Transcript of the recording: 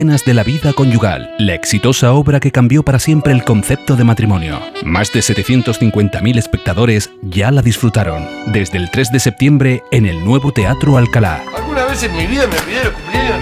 de la vida conyugal, la exitosa obra que cambió para siempre el concepto de matrimonio. Más de 750.000 espectadores ya la disfrutaron. Desde el 3 de septiembre en el nuevo Teatro Alcalá. ¿Alguna vez en mi vida me olvidé de los cumpleaños?